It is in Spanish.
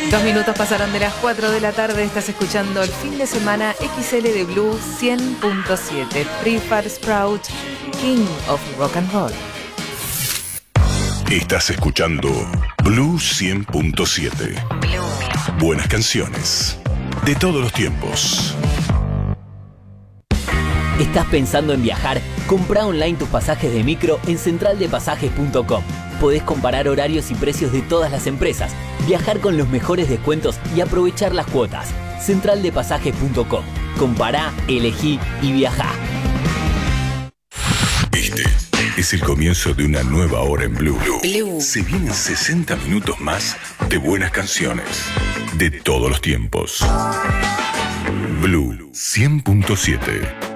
2 minutos pasaron de las 4 de la tarde. Estás escuchando el fin de semana XL de Blue 100.7. Prefab Sprout, King of Rock and Roll. Estás escuchando Blue 100.7. Buenas canciones de todos los tiempos. ¿Estás pensando en viajar? Comprá online tus pasajes de micro en centraldepasajes.com. Podés comparar horarios y precios de todas las empresas, viajar con los mejores descuentos y aprovechar las cuotas. Centraldepasajes.com. Compará, elegí y viajá. Este es el comienzo de una nueva hora en Blue. Se vienen 60 minutos más de buenas canciones de todos los tiempos. Blue 100.7.